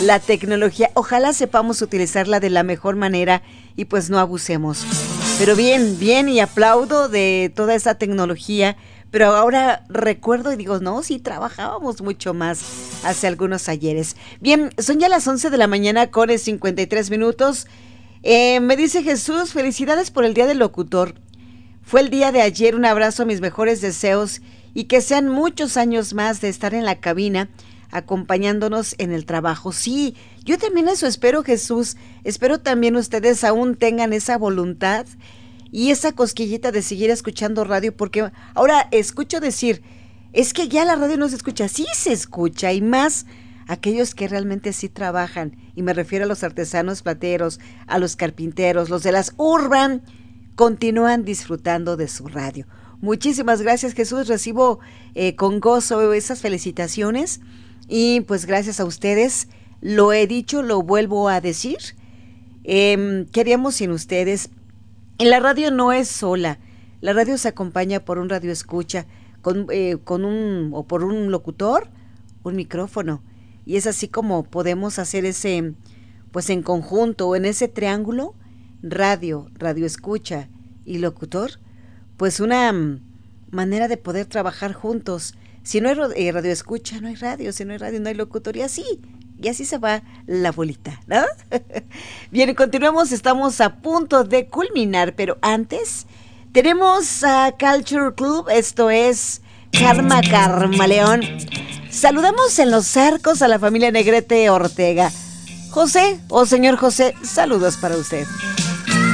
la tecnología. Ojalá sepamos utilizarla de la mejor manera y pues no abusemos. Pero bien, bien, y aplaudo de toda esa tecnología. Pero ahora recuerdo y digo, no, sí trabajábamos mucho más hace algunos ayeres. Bien, son ya las 11 de la mañana con 53 minutos. Me dice Jesús, felicidades por el Día del Locutor. Fue el día de ayer, un abrazo, mis mejores deseos y que sean muchos años más de estar en la cabina acompañándonos en el trabajo. Sí, yo también eso espero, Jesús. Espero también ustedes aún tengan esa voluntad y esa cosquillita de seguir escuchando radio, porque ahora escucho decir, es que ya la radio no se escucha. Sí se escucha, y más aquellos que realmente sí trabajan, y me refiero a los artesanos plateros, a los carpinteros, los de las urban, continúan disfrutando de su radio. Muchísimas gracias, Jesús, recibo con gozo esas felicitaciones, y pues gracias a ustedes, lo he dicho, lo vuelvo a decir, ¿qué haríamos sin ustedes? La radio no es sola, la radio se acompaña por un radio escucha, con o por un locutor, un micrófono, y es así como podemos hacer ese, pues en conjunto, o en ese triángulo, radio escucha y locutor, pues una manera de poder trabajar juntos. Si no hay radio escucha, no hay radio, si no hay radio, no hay locutor, y así se va la bolita, ¿no? Bien, continuamos, estamos a punto de culminar, pero antes tenemos a Culture Club, esto es Karma León. Saludamos en los arcos a la familia Negrete Ortega. José, o señor José, saludos para usted.